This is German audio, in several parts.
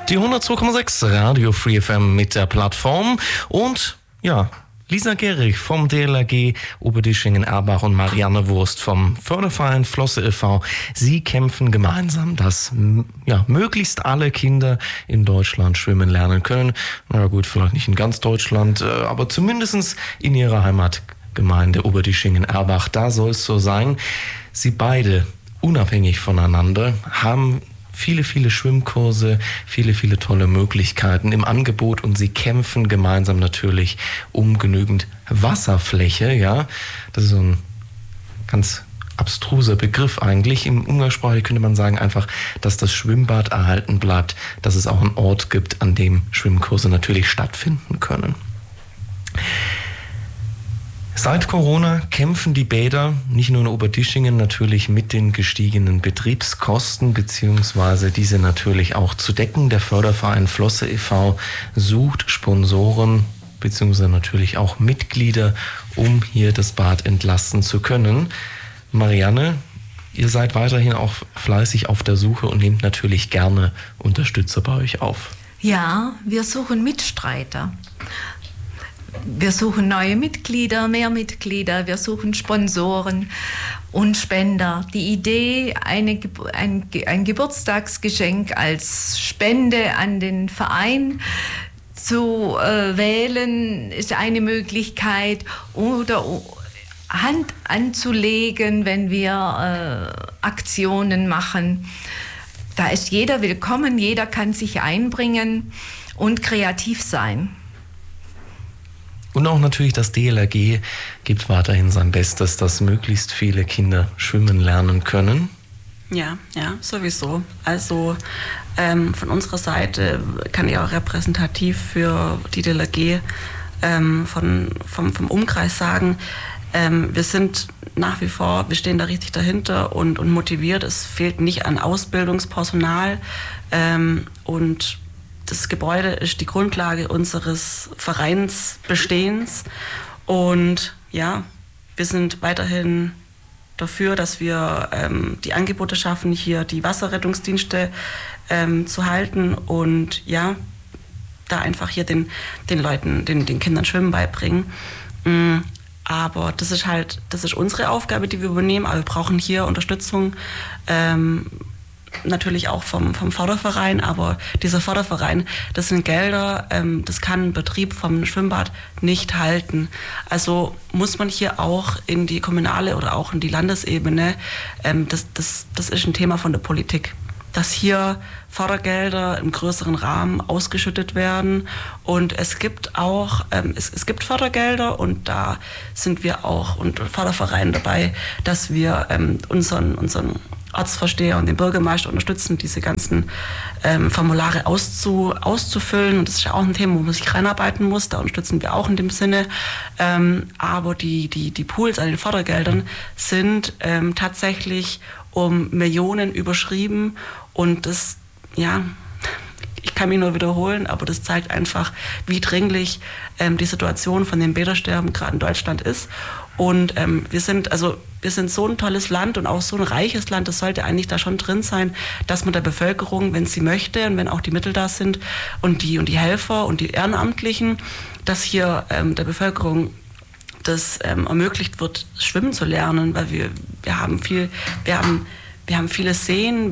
Die 102,6 Radio Free FM mit der Plattform und ja, Lisa Gehrig vom DLRG Oberdischingen-Erbach und Marianne Wurst vom Förderverein Flosse e.V. Sie kämpfen gemeinsam, dass möglichst alle Kinder in Deutschland schwimmen lernen können. Na gut, vielleicht nicht in ganz Deutschland, aber zumindest in ihrer Heimatgemeinde Oberdischingen-Erbach. Da soll es so sein. Sie beide, unabhängig voneinander, haben viele Schwimmkurse, viele tolle Möglichkeiten im Angebot und sie kämpfen gemeinsam natürlich um genügend Wasserfläche, ja. Das ist so ein ganz abstruser Begriff eigentlich. Im Umgangssprachlich könnte man sagen einfach, dass das Schwimmbad erhalten bleibt, dass es auch einen Ort gibt, an dem Schwimmkurse natürlich stattfinden können. Seit Corona kämpfen die Bäder, nicht nur in Oberdischingen, natürlich mit den gestiegenen Betriebskosten, beziehungsweise diese natürlich auch zu decken. Der Förderverein Flosse e.V. sucht Sponsoren, beziehungsweise natürlich auch Mitglieder, um hier das Bad entlasten zu können. Marianne, ihr seid weiterhin auch fleißig auf der Suche und nehmt natürlich gerne Unterstützer bei euch auf. Ja, wir suchen Mitstreiter. Wir suchen neue Mitglieder, mehr Mitglieder, wir suchen Sponsoren und Spender. Die Idee, ein Geburtstagsgeschenk als Spende an den Verein zu wählen, ist eine Möglichkeit. Oder Hand anzulegen, wenn wir Aktionen machen. Da ist jeder willkommen, jeder kann sich einbringen und kreativ sein. Und auch natürlich das DLRG gibt weiterhin sein Bestes, dass möglichst viele Kinder schwimmen lernen können. Ja, sowieso. Also von unserer Seite kann ich auch repräsentativ für die DLRG vom Umkreis sagen, wir sind nach wie vor, wir stehen da richtig dahinter und motiviert. Es fehlt nicht an Ausbildungspersonal und das Gebäude ist die Grundlage unseres Vereinsbestehens und ja, wir sind weiterhin dafür, dass wir die Angebote schaffen, hier die Wasserrettungsdienste zu halten und ja, da einfach hier den Leuten, den Kindern Schwimmen beibringen. Aber das ist unsere Aufgabe, die wir übernehmen, aber wir brauchen hier Unterstützung, natürlich auch vom Förderverein, aber dieser Förderverein, das sind Gelder, das kann ein Betrieb vom Schwimmbad nicht halten. Also muss man hier auch in die kommunale oder auch in die Landesebene, das ist ein Thema von der Politik, dass hier Fördergelder im größeren Rahmen ausgeschüttet werden und es gibt auch, es gibt Fördergelder und da sind wir auch und Förderverein dabei, dass wir unseren Ortsvorsteher und den Bürgermeister unterstützen, diese ganzen Formulare auszufüllen. Und das ist ja auch ein Thema, wo man sich reinarbeiten muss. Da unterstützen wir auch in dem Sinne. Aber die Pools an den Fördergeldern sind tatsächlich um Millionen überschrieben. Und das, ja, ich kann mich nur wiederholen, aber das zeigt einfach, wie dringlich die Situation von dem Bädersterben gerade in Deutschland ist. Und wir sind so ein tolles Land und auch so ein reiches Land, das sollte eigentlich da schon drin sein, dass man der Bevölkerung, wenn sie möchte und wenn auch die Mittel da sind und die Helfer und die Ehrenamtlichen, dass hier der Bevölkerung das ermöglicht wird, schwimmen zu lernen, weil wir haben viele Seen,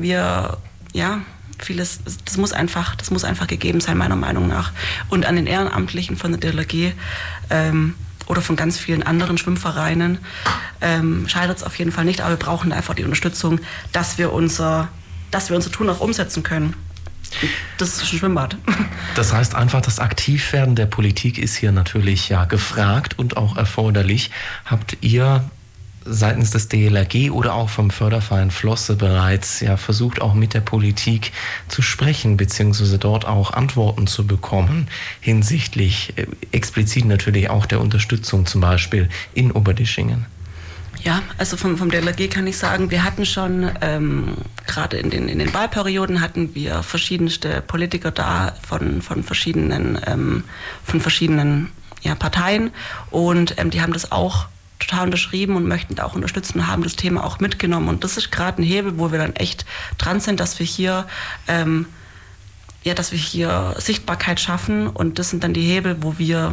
vieles, das muss einfach gegeben sein, meiner Meinung nach. Und an den Ehrenamtlichen von der DLRG oder von ganz vielen anderen Schwimmvereinen scheitert es auf jeden Fall nicht, aber wir brauchen einfach die Unterstützung, dass wir unser Tun auch umsetzen können. Das ist ein Schwimmbad. Das heißt einfach, das Aktivwerden der Politik ist hier natürlich ja gefragt und auch erforderlich. Habt ihr seitens des DLRG oder auch vom Förderverein Flosse bereits versucht, auch mit der Politik zu sprechen, beziehungsweise dort auch Antworten zu bekommen, hinsichtlich explizit natürlich auch der Unterstützung zum Beispiel in Oberdischingen? Ja, also vom DLRG kann ich sagen, wir hatten schon, gerade in den Wahlperioden hatten wir verschiedenste Politiker da von verschiedenen Parteien und die haben das auch total unterschrieben und möchten da auch unterstützen und haben das Thema auch mitgenommen. Und das ist gerade ein Hebel, wo wir dann echt dran sind, dass wir hier dass wir hier Sichtbarkeit schaffen und das sind dann die Hebel, wo wir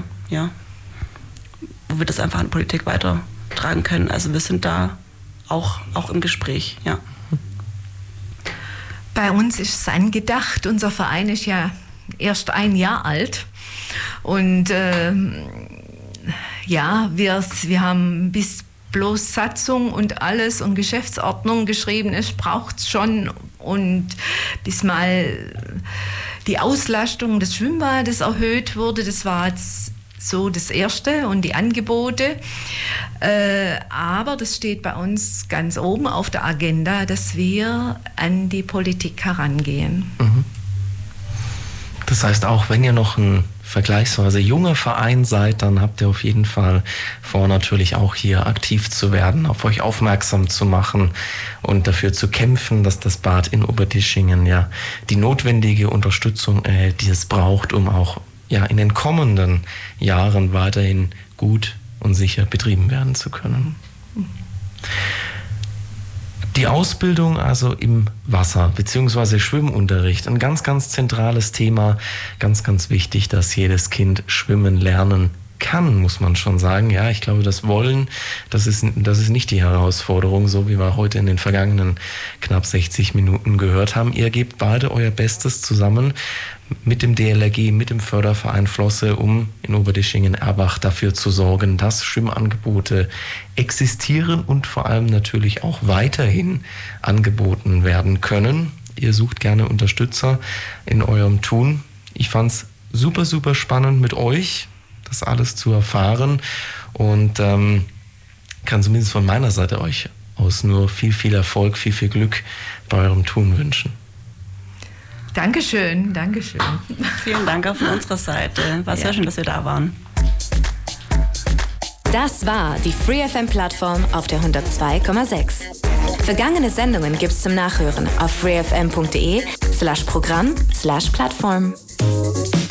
das einfach an Politik weitertragen können. Also wir sind da auch im Gespräch, ja. Bei uns ist es angedacht, unser Verein ist ja erst 1 Jahr alt und wir haben bis bloß Satzung und alles und Geschäftsordnung geschrieben ist, braucht es schon. Und bis mal die Auslastung des Schwimmbades erhöht wurde, das war jetzt so das Erste und die Angebote. Aber das steht bei uns ganz oben auf der Agenda, dass wir an die Politik herangehen. Das heißt, auch wenn ihr noch ein vergleichsweise junger Verein seid, dann habt ihr auf jeden Fall vor, natürlich auch hier aktiv zu werden, auf euch aufmerksam zu machen und dafür zu kämpfen, dass das Bad in Oberdischingen ja die notwendige Unterstützung erhält, die es braucht, um auch in den kommenden Jahren weiterhin gut und sicher betrieben werden zu können. Die Ausbildung also im Wasser bzw. Schwimmunterricht, ein ganz, ganz zentrales Thema, ganz, ganz wichtig, dass jedes Kind schwimmen lernen kann, muss man schon sagen. Ja, ich glaube, das Wollen, das ist nicht die Herausforderung, so wie wir heute in den vergangenen knapp 60 Minuten gehört haben. Ihr gebt beide euer Bestes zusammen mit dem DLRG, mit dem Förderverein Flosse, um in Oberdischingen-Erbach dafür zu sorgen, dass Schwimmangebote existieren und vor allem natürlich auch weiterhin angeboten werden können. Ihr sucht gerne Unterstützer in eurem Tun. Ich fand's super, super spannend mit euch, das alles zu erfahren und kann zumindest von meiner Seite euch aus nur viel, viel Erfolg, viel, viel Glück bei eurem Tun wünschen. Dankeschön, Dankeschön. Vielen Dank auch von unserer Seite. War sehr schön, dass wir da waren. Das war die FreeFM-Plattform auf der 102,6. Vergangene Sendungen gibt's zum Nachhören auf freefm.de/Programm/Plattform.